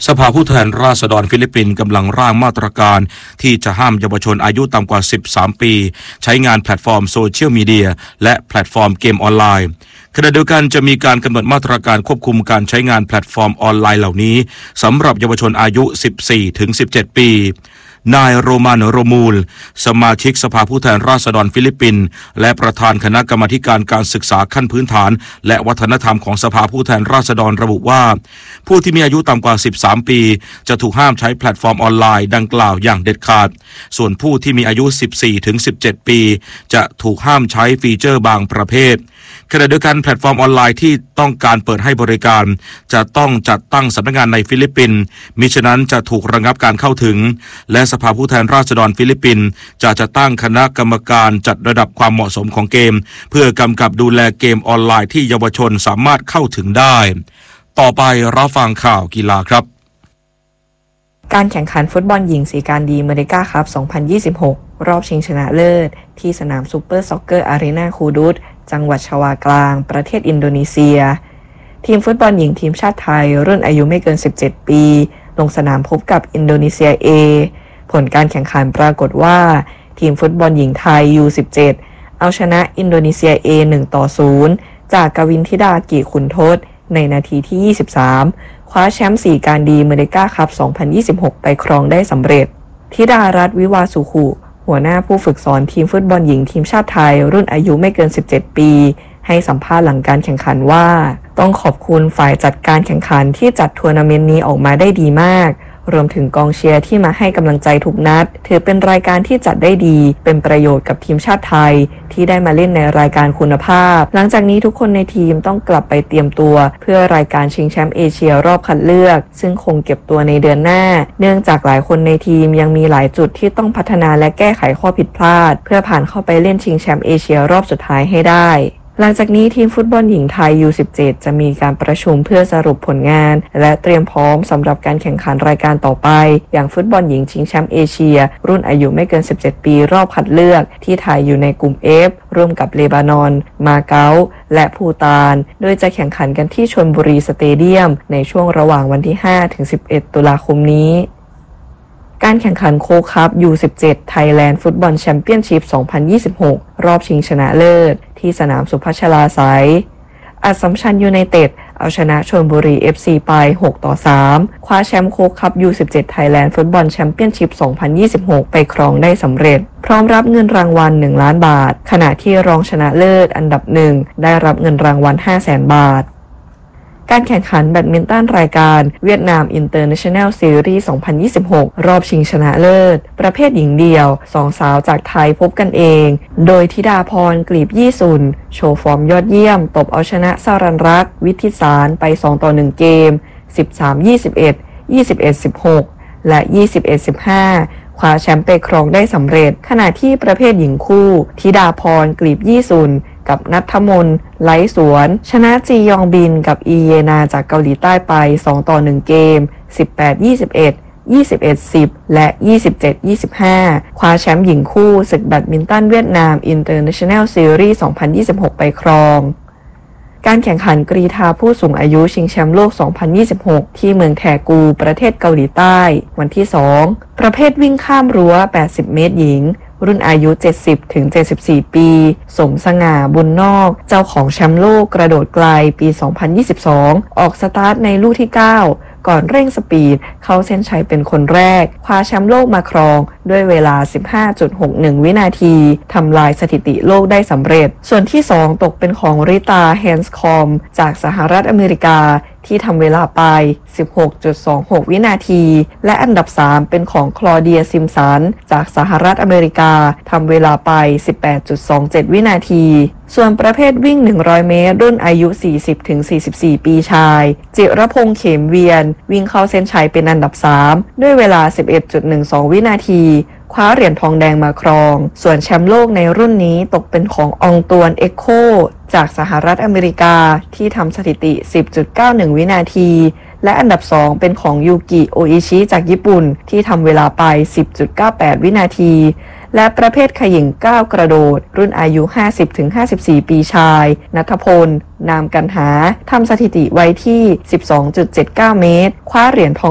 สภาผู้แทนราษฎรฟิลิปปินส์กำลังร่างมาตรการที่จะห้ามเยาวชนอายุต่ำกว่า 13 ปีใช้งานแพลตฟอร์มโซเชียลมีเดียและแพลตฟอร์มเกมออนไลน์ขณะเดียวกันจะมีการกำหนดมาตรการควบคุมการใช้งานแพลตฟอร์มออนไลน์เหล่านี้สำหรับเยาวชนอายุ 14-17 ปีนายโรมานโรมูลสมาชิกสภาผู้แทนราษฎรฟิลิปปินส์และประธานคณะกรรมาการการศึกษาขั้นพื้นฐานและวัฒนธรรมของสภาผู้แทนราษฎรระบุว่าผู้ที่มีอายุต่ำกว่า 13 ปีจะถูกห้ามใช้แพลตฟอร์มออนไลน์ดังกล่าวอย่างเด็ดขาดส่วนผู้ที่มีอายุ 14-17 ปีจะถูกห้ามใช้ฟีเจอร์บางประเภทขณะเดียวกันแพลตฟอร์มออนไลน์ที่ต้องการเปิดให้บริการจะต้องจัดตั้งสำนักงานในฟิลิปปินส์มิฉะนั้นจะถูกระงับการเข้าถึงและสภาผู้แทนราษฎรฟิลิปปินส์จะตั้งคณะกรรมการจัดระดับความเหมาะสมของเกมเพื่อกำกับดูแลเกมออนไลน์ที่เยาวชนสามารถเข้าถึงได้ต่อไปรับฟังข่าวกีฬาครับการแข่งขันฟุตบอลหญิงสีการดีเมริกาคัพ 2026 รอบชิงชนะเลิศที่สนามซูเปอร์ซ็อกเกอร์อารีนาคูดุสจังหวัดชวากลางประเทศอินโดนีเซียทีมฟุตบอลหญิงทีมชาติไทยรุ่นอายุไม่เกิน 17 ปีลงสนามพบกับอินโดนีเซีย A ผลการแข่งขันปรากฏว่าทีมฟุตบอลหญิงไทย U17 เอาชนะอินโดนีเซีย A 1-0 จากกวินธิดากิขุนทศในนาทีที่ 23 คว้าแชมป์4การดีเมริกาคัพ 2026 ไปครองได้สำเร็จธิดารัตน์วิวาสุขุหัวหน้าผู้ฝึกสอนทีมฟุตบอลหญิงทีมชาติไทยรุ่นอายุไม่เกิน 17 ปีให้สัมภาษณ์หลังการแข่งขันว่าต้องขอบคุณฝ่ายจัดการแข่งขันที่จัดทัวร์นาเมนต์นี้ออกมาได้ดีมากรวมถึงกองเชียร์ที่มาให้กำลังใจทุกนัดถือเป็นรายการที่จัดได้ดีเป็นประโยชน์กับทีมชาติไทยที่ได้มาเล่นในรายการคุณภาพหลังจากนี้ทุกคนในทีมต้องกลับไปเตรียมตัวเพื่อรายการชิงแชมป์เอเชียรอบคัดเลือกซึ่งคงเก็บตัวในเดือนหน้าเนื่องจากหลายคนในทีมยังมีหลายจุดที่ต้องพัฒนาและแก้ไขข้อผิดพลาดเพื่อผ่านเข้าไปเล่นชิงแชมป์เอเชียรอบสุดท้ายให้ได้หลังจากนี้ทีมฟุตบอลหญิงไทย U17 จะมีการประชุมเพื่อสรุปผลงานและเตรียมพร้อมสำหรับการแข่งขันรายการต่อไปอย่างฟุตบอลหญิงชิงแชมป์เอเชียรุ่นอายุไม่เกิน 17 ปีรอบคัดเลือกที่ไทยอยู่ในกลุ่ม F ร่วมกับเลบานอน มาเก๊าและภูฏานโดยจะแข่งขันกันที่ชลบุรีสเตเดียมในช่วงระหว่างวันที่ 5-11 ตุลาคมนี้การแข่งขันโค้กคัพ U17 Thailand Football Championship 2026 รอบชิงชนะเลิศที่สนามสุพัชลาไสยอัสสัมชัญยูไนเต็ดเอาชนะชลบุรี FC ไป 6-3 คว้าแชมป์โค้กคัพ U17 Thailand Football Championship 2026 ไปครองได้สำเร็จพร้อมรับเงินรางวัล1ล้านบาทขณะที่รองชนะเลิศอันดับ1ได้รับเงินรางวัล 500,000 บาทการแข่งขันแบดมินตันรายการเวียดนามอินเตอร์เนชั่นแนลซีรีส์ 2026 รอบชิงชนะเลิศประเภทหญิงเดี่ยว2สาวจากไทยพบกันเองโดยธิดาพรกลีบยี่สุนโชว์ฟอร์มยอดเยี่ยมตบเอาชนะสรัญรักษ์วิทิสารไป2-1เกม 13-21 21-16 และ 21-15 คว้าแชมป์ไปครองได้สำเร็จขณะที่ประเภทหญิงคู่ธิดาพรกลีบยี่สุนกับณัฐมนต์ไล้สวนชนะจียองบินกับอีเยนาจากเกาหลีใต้ไป2-1เกม 18-21 21-10 และ 27-25 คว้าแชมป์หญิงคู่ศึกแบดมินตันเวียดนามอินเตอร์เนชั่นแนลซีรีส์ 2026 ไปครองการแข่งขันกรีฑาผู้สูงอายุชิงแชมป์โลก 2026 ที่เมืองแทกูประเทศเกาหลีใต้วันที่ 2 ประเภทวิ่งข้ามรั้ว 80 เมตรหญิงรุ่นอายุ 70-74 ปี สมสง่าบุญนอกเจ้าของแชมป์โลกกระโดดไกลปี 2022 ออกสตาร์ทในลูกที่ 9 ก่อนเร่งสปีดเข้าเส้นชัยเป็นคนแรกคว้าแชมป์โลกมาครองด้วยเวลา 15.61 วินาทีทำลายสถิติโลกได้สำเร็จส่วนที่ 2 ตกเป็นของริตาแฮนส์คอมจากสหรัฐอเมริกาที่ทำเวลาไป 16.26 วินาทีและอันดับ 3 เป็นของคลอเดียซิมสันจากสหรัฐอเมริกาทำเวลาไป 18.27 วินาทีส่วนประเภทวิ่ง 100 เมตรรุ่นอายุ 40-44 ปีชายจิรพงษ์เขมเวียนวิ่งเข้าเส้นชัยเป็นอันดับ 3 ด้วยเวลา 11.12 วินาทีคว้าเหรียญทองแดงมาครองส่วนแชมป์โลกในรุ่นนี้ตกเป็นของอองตวนเอ็กโคจากสหรัฐอเมริกาที่ทำสถิติ 10.91 วินาทีและอันดับ 2 เป็นของยูกิโออิชิจากญี่ปุ่นที่ทำเวลาไป 10.98 วินาทีและประเภทขยิงก้าวกระโดดรุ่นอายุ 50-54 ปีชายณัฐพลนามกันหาทำสถิติไว้ที่ 12.79 เมตรคว้าเหรียญทอง